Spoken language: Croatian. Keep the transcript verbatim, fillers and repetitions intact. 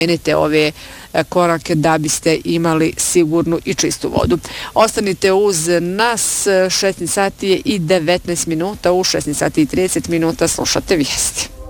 krenete ove korake da biste imali sigurnu i čistu vodu. Ostanite uz nas, šesnaest sati i devetnaest minuta, u šesnaest sati i trideset minuta slušate vijesti.